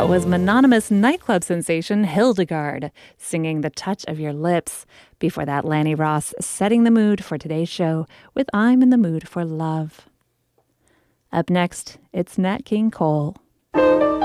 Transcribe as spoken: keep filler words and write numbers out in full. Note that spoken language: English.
That was mononymous nightclub sensation Hildegard singing The Touch of Your Lips. Before that, Lanny Ross setting the mood for today's show with I'm in the Mood for Love. Up next, it's Nat King Cole.